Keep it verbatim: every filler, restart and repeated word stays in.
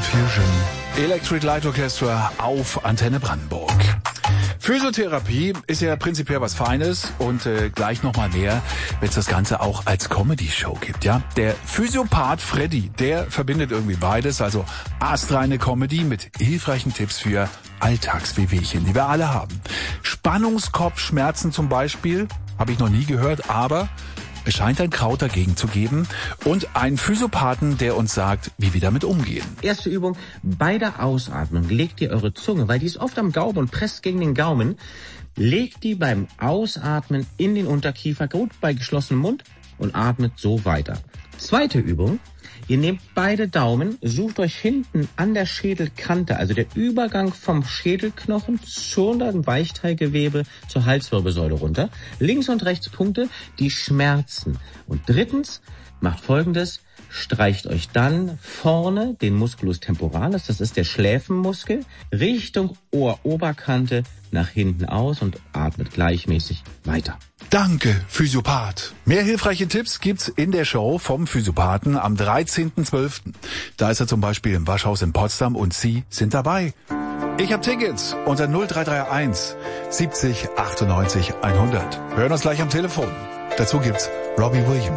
Fusion. Electric Light Orchestra auf Antenne Brandenburg. Physiotherapie ist ja prinzipiell was Feines und äh, gleich nochmal mehr, wenn es das Ganze auch als Comedy-Show gibt, ja. Der Physiopath Freddy, der verbindet irgendwie beides, also astreine Comedy mit hilfreichen Tipps für Alltagswehwehchen, die wir alle haben. Spannungskopfschmerzen zum Beispiel, habe ich noch nie gehört, aber es scheint ein Kraut dagegen zu geben und einen Physiopathen, der uns sagt, wie wir damit umgehen. Erste Übung, bei der Ausatmung legt ihr eure Zunge, weil die ist oft am Gaumen und presst gegen den Gaumen, legt die beim Ausatmen in den Unterkiefer, gut bei geschlossenem Mund und atmet so weiter. Zweite Übung, ihr nehmt beide Daumen, sucht euch hinten an der Schädelkante, also der Übergang vom Schädelknochen zu dem Weichteilgewebe zur Halswirbelsäule runter. Links und rechts Punkte, die schmerzen. Und drittens, macht Folgendes, streicht euch dann vorne den Musculus temporalis, das ist der Schläfenmuskel, Richtung Ohroberkante nach hinten aus und atmet gleichmäßig weiter. Danke, Physiopath. Mehr hilfreiche Tipps gibt's in der Show vom Physiopathen am dreizehnten zwölften Da ist er zum Beispiel im Waschhaus in Potsdam und Sie sind dabei. Ich hab Tickets unter null drei drei eins siebzig achtundneunzig hundert. Wir hören uns gleich am Telefon. Dazu gibt's Robbie Williams.